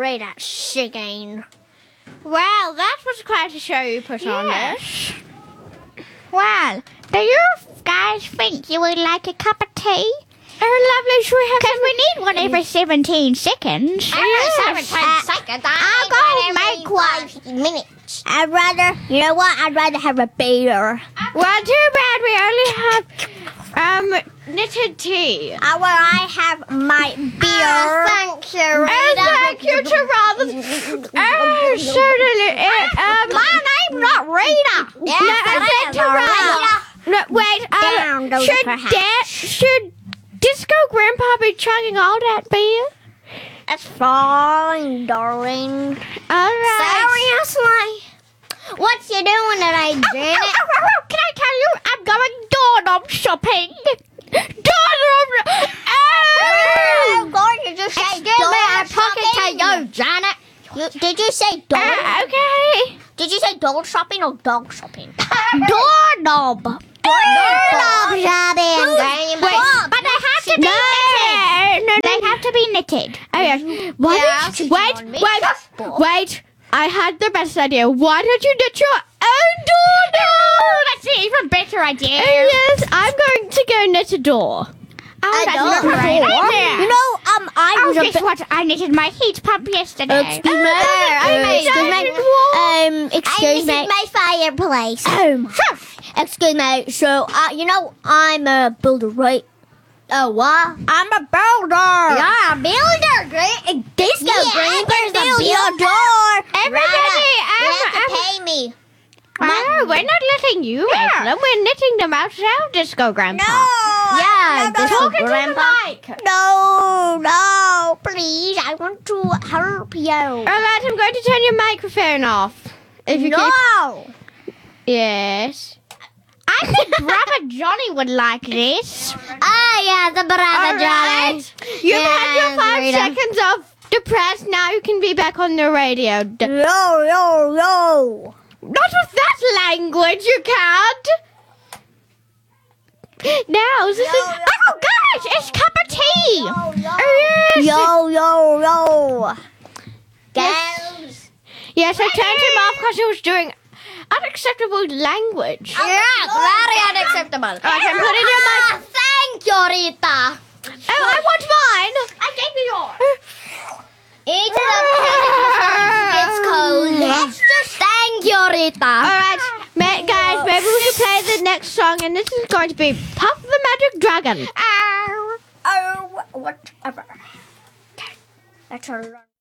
great at singing. Well, that was quite a show you put on there. Well, do you guys think you would like a cup of tea? Oh, lovely. Should we have Because we need one every 17 seconds. Seconds. I'll go make one. Minutes. I'd rather have a beer. Well, too bad we only have knitted tea. I have my beer. Thank you, Oh, thank you to Rather. Oh, certainly. My name's not Rita. Yes, No, I it said is, to Rather. No, wait. Down goes the hat. Should Disco Grandpa be chugging all that beer? That's fine, darling. All right. Seriously? What you doing today, Janet? Can I tell you, I'm going doorknob shopping. Doorknob. Oh, God, did you say Excuse me, I'm talking to you, Janet. Did you say dog? Okay. Did you say dog shopping or dog shopping? Doorknob. Doorknob shopping. Wait, but they have to be knitted. No. They have to be knitted. Oh, yes. Why Yeah, don't I'll teach you on me. wait. I had the best idea. Why don't you knit your own doorknob? That's an even better idea. Oh, yes, I'm going to go knit a door. Oh, that's door. a great idea. You know, I was guess what? I knitted my heat pump yesterday. Excuse me. Excuse me. my fireplace. Excuse me. So, you know, I'm a builder, right? Oh, what? I'm a builder. Yeah, a builder. Great. Disco Grandpa's a builder. Everybody, You have to pay me. no, we're not letting you make them. We're knitting them ourselves, Disco Grandpa. Yeah, Talking to the mic. No, please. I want to help you. All right, I'm going to turn your microphone off. If you keep... No. Yes. I think Brother Johnny would like this. Ah, yeah, the brother All Johnny. right. You've had your 5 Rita. seconds of depressed. Now you can be back on the radio. Yo. Not with that language, you can't. Now, this is... Oh, gosh, it's cup of tea. Oh, yes. Yo. Yes. Yes, I turned him off because he was doing unacceptable language. Yeah, very unacceptable. All right, I'm putting your mic... Thank you, Rita. Oh, I want mine. I gave you yours. Eat it up. It's cold. Thank you, Rita. All right, guys, maybe we should play the next song, and this is going to be Puff the Magic Dragon. Oh, whatever. That's a